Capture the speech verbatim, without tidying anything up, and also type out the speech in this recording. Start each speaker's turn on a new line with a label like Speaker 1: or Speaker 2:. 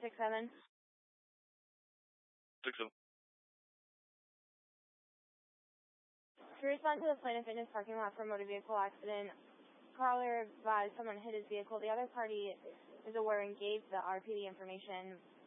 Speaker 1: six seven.
Speaker 2: Six seven.
Speaker 1: To respond to the Planet Fitness parking lot for a motor vehicle accident, caller advised someone hit his vehicle. The other party is aware and gave the R P D information.